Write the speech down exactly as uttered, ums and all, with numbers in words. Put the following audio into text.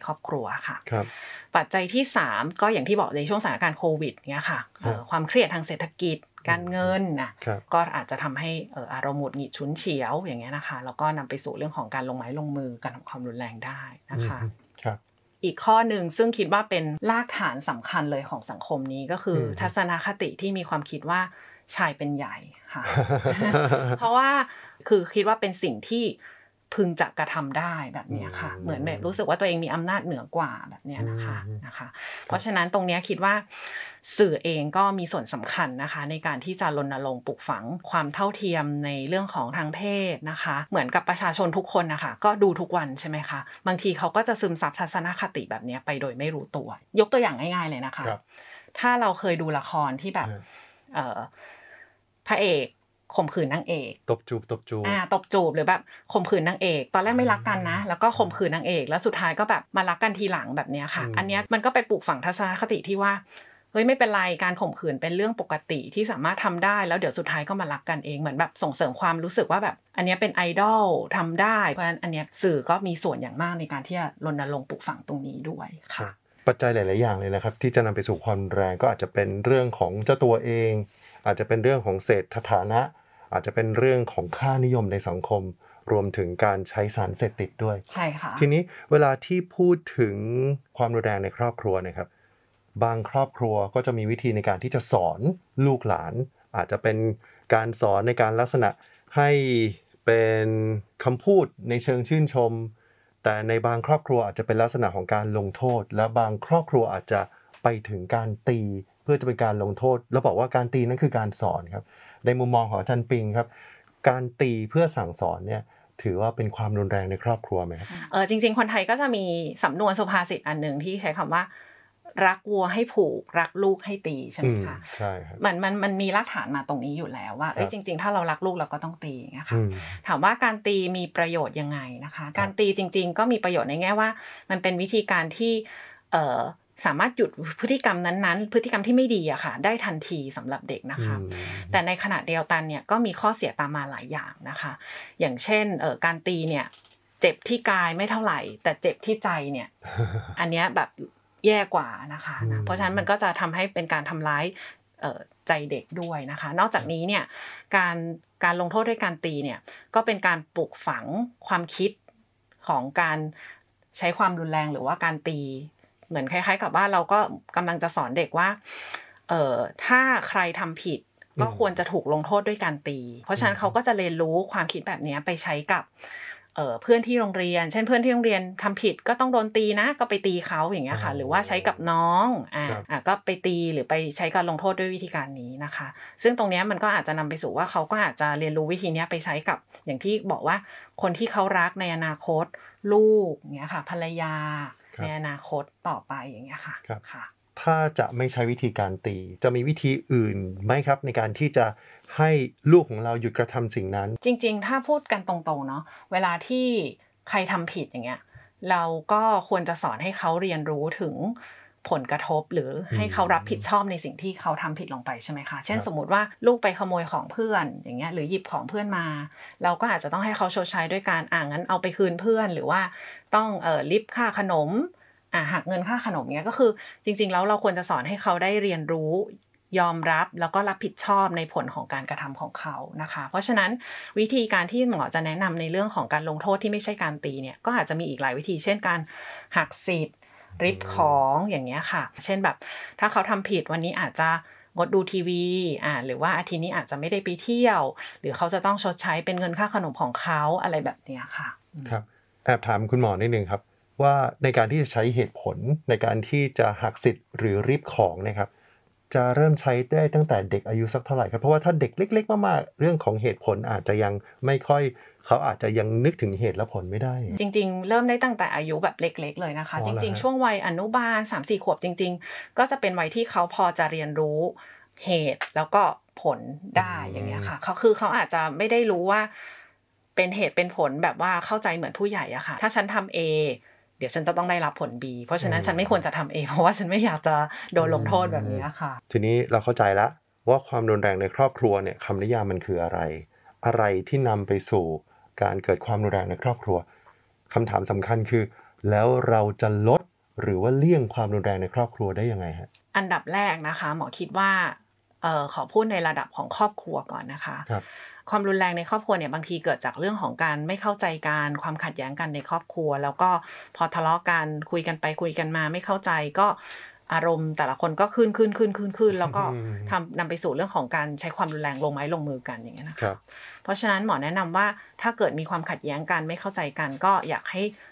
รอบครัวค่ะครับปัจจัยที่สามก็อย่างที่บอกในช่วงสถานการณ์โควิดเงี้ยค่ะความเครียดทางเศรษฐกิจการเงินนะก็อาจจะทำให้อารมณ์หงุดหงิดฉุนเฉียวอย่างเงี้ยนะคะแล้วก็นำไปสู่เรื่องของการลงไม้ลงมือการทำความรุนแรงได้นะคะอีกข้อหนึ่งซึ่งคิดว่าเป็นรากฐานสำคัญเลยของสังคมนี้ก็คือทัศนคติที่มีความคิดว่าชายเป็นใหญ่ค่ะ เพราะว่าคือคิดว่าเป็นสิ่งที่พึงจะกระทำได้แบบนี้ค่ะเหมือนแบบรู้สึกว่าตัวเองมีอำนาจเหนือกว่าแบบนี้นะคะนะคะเพราะฉะนั้นตรงนี้คิดว่าสื่อเองก็มีส่วนสำคัญนะคะในการที่จะรณรงค์ปลูกฝังความเท่าเทียมในเรื่องของทางเพศนะคะเหมือนกับประชาชนทุกคนนะคะก็ดูทุกวันใช่ไหมคะบางทีเขาก็จะซึมซับทัศนคติแบบนี้ไปโดยไม่รู้ตัวยกตัวอย่างง่ายๆเลยนะคะถ้าเราเคยดูละครที่แบบเอ่อพระเอกข่มขืนนางเอกตบจูบตบจูบอ่าตบจูบหรือแบบข่มขืนนางเอกตอนแรกไม่รักกันนะแล้วก็ข่มขืนนางเอกแล้วสุดท้ายก็แบบมารักกันทีหลังแบบนี้ค่ะอันนี้มันก็ไปปลูกฝังทัศนคติที่ว่าเฮ้ยไม่เป็นไรการข่มขืนเป็นเรื่องปกติที่สามารถทำได้แล้วเดี๋ยวสุดท้ายก็มารักกันเองเหมือนแบบส่งเสริมความรู้สึกว่าแบบอันนี้เป็นไอดอลทำได้เพราะฉะนั้นอันนี้สื่อก็มีส่วนอย่างมากในการที่จะรณรงค์ปลูกฝังตรงนี้ด้วยค่ะปัจจัยหลายๆอย่างเลยนะครับที่จะนำไปสู่ความแรงก็อาจจะเป็นเรื่องของเจ้าตัวเองอาจจะเป็นเรื่องของเศรษฐฐานะอาจจะเป็นเรื่องของค่านิยมในสังคมรวมถึงการใช้สารเสพติดด้วยใช่ค่ะทีนี้เวลาที่พูดถึงความรุนแรงในครอบครัวนะครับบางครอบครัวก็จะมีวิธีในการที่จะสอนลูกหลานอาจจะเป็นการสอนในการลักษณะให้เป็นคำพูดในเชิงชื่นชมแต่ในบางครอบครัวอาจจะเป็นลักษณะของการลงโทษและบางครอบครัวอาจจะไปถึงการตีเพื่อจะเป็นการลงโทษแล้วบอกว่าการตีนั่นคือการสอนครับในมุมมองของอาจารย์ปิงครับการตีเพื่อสั่งสอนเนี่ยถือว่าเป็นความรุนแรงในครอบครัวไหมครับเออจริงๆคนไทยก็จะมีสำนวนสุภาษิตอันนึงที่ใช้คำว่ารักวัวให้ผูกรักลูกให้ตีใช่ไหมคะใช่ครับมันมันมันมีรากฐานมาตรงนี้อยู่แล้วว่าเอ้ยจริงๆถ้าเรารักลูกเราก็ต้องตีอย่างเงี้ยค่ะถามว่าการตีมีประโยชน์ยังไงนะคะการตีจริงๆก็มีประโยชน์ในแง่ว่ามันเป็นวิธีการที่เอ่อสามารถหยุดพฤติกรรมนั้นๆพฤติกรรมที่ไม่ดีอะค่ะได้ทันทีสำหรับเด็กนะคะแต่ในขณะเดียวกันเนี่ยก็มีข้อเสียตามมาหลายอย่างนะคะอย่างเช่นเอ่อการตีเนี่ยเจ็บที่กายไม่เท่าไหร่แต่เจ็บที่ใจเนี่ย อันเนี้ยแบบแย่กว่านะคะนะเพราะฉะนั้นมันก็จะทำให้เป็นการทำร้ายใจเด็กด้วยนะคะนอกจากนี้เนี่ยการการลงโทษด้วยการตีเนี่ยก็เป็นการปลูกฝังความคิดของการใช้ความรุนแรงหรือว่าการตีเหมือนคล้ายๆกับว่าเราก็กำลังจะสอนเด็กว่าเอ่อถ้าใครทำผิดก็ควรจะถูกลงโทษด้วยการตีเพราะฉะนั้นเขาก็จะเรียนรู้ความคิดแบบนี้ไปใช้กับเอ่อเพื่อนที่โรงเรียนเช่นเพื่อนที่โรงเรียนทำผิดก็ต้องโดนตีนะก็ไปตีเขาอย่างเงี้ยค่ะหรือว่าใช้กับน้องอ่าอ่าก็ไปตีหรือไปใช้การลงโทษด้วยวิธีการนี้นะคะซึ่งตรงเนี้ยมันก็อาจจะนำไปสู่ว่าเขาก็อาจจะเรียนรู้วิธีนี้ไปใช้กับอย่างที่บอกว่าคนที่เขารักในอนาคตลูกอย่างเงี้ยค่ะภรรยาในอนาคตต่อไปอย่างเงี้ยค่ะค่ะถ้าจะไม่ใช้วิธีการตีจะมีวิธีอื่นไหมครับในการที่จะให้ลูกของเราหยุดกระทำสิ่งนั้นจริงๆถ้าพูดกันตรงๆเนาะเวลาที่ใครทำผิดอย่างเงี้ยเราก็ควรจะสอนให้เขาเรียนรู้ถึงผลกระทบหรือให้เขารับผิดชอบในสิ่งที่เขาทำผิดลงไปใช่ไหมคะเช่นสมมติว่าลูกไปขโมยของเพื่อนอย่างเงี้ยหรือหยิบของเพื่อนมาเราก็อาจจะต้องให้เขาชดใช้ด้วยการอ่างั้นเอาไปคืนเพื่อนหรือว่าต้องเอ่อลิฟค่าขนมอ่าหักเงินค่าขนมเงี้ยก็คือจริงๆแล้วเราควรจะสอนให้เขาได้เรียนรู้ยอมรับแล้วก็รับผิดชอบในผลของการกระทำของเขานะคะเพราะฉะนั้นวิธีการที่หมอจะแนะนำในเรื่องของการลงโทษที่ไม่ใช่การตีเนี่ยก็อาจจะมีอีกหลายวิธีเช่นการหักสิทธิ์ริบของอย่างเงี้ยค่ะเช่นแบบถ้าเขาทำผิดวันนี้อาจจะงดดูทีวีอ่าหรือว่าอาทิตย์นี้อาจจะไม่ได้ไปเที่ยวหรือเขาจะต้องชดใช้เป็นเงินค่าขนมของเขาอะไรแบบเนี้ยค่ะครับแอบถามคุณหมอนิดนึงครับว่าในการที่จะใช้เหตุผลในการที่จะหักสิทธิ์หรือริบของนะครับจะเริ่มใช้ได้ตั้งแต่เด็กอายุสักเท่าไหร่ครับเพราะว่าถ้าเด็กเล็กๆมากๆเรื่องของเหตุผลอาจจะยังไม่ค่อยเขาอาจจะยังนึกถึงเหตุและผลไม่ได้จริงๆเริ่มได้ตั้งแต่อายุแบบเล็กๆเลยนะคะจริงๆช่วงวัยอนุบาล สามสี่ ขวบจริงๆก็จะเป็นวัยที่เขาพอจะเรียนรู้เหตุแล้วก็ผลได้อย่างเงี้ยค่ะเขาคือเขาอาจจะไม่ได้รู้ว่าเป็นเหตุเป็นผลแบบว่าเข้าใจเหมือนผู้ใหญ่อะค่ะถ้าฉันทำ A เดี๋ยวฉันจะต้องได้รับผล B เพราะฉะนั้นฉันไม่ควรจะทำ A เพราะว่าฉันไม่อยากจะโดนลงโทษแบบนี้ค่ะทีนี้เราเข้าใจแล้วว่าความรุนแรงในครอบครัวเนี่ยคำนิยามมันคืออะไรอะไรที่นำไปสู่การเกิดความรุนแรงในครอบครัวคำถามสำคัญคือแล้วเราจะลดหรือว่าเลี่ยงความรุนแรงในครอบครัวได้ยังไงฮะอันดับแรกนะคะหมอคิดว่าเอ่อขอพูดในระดับของครอบครัวก่อนนะคะครับความรุนแรงในครอบครัวเนี่ยบางทีเกิดจากเรื่องของการไม่เข้าใจกันความขัดแย้งกันในครอบครัวแล้วก็พอทะเลาะกันคุยกันไปคุยกันมาไม่เข้าใจก็อารมณ์แต่ละคนก็ขึ้นขึ้นขึ้นขึ้นขึ้นแล้วก็ทำนำไปสู่เรื่องของการใช้ความรุนแรงลงไม้ลงมือกันอย่างเงี้ยนะคะเพราะฉะนั้นหมอแนะนำว่าถ้าเกิดมีความขัดแย้งกันไม่เข้าใจกันก็อยากให้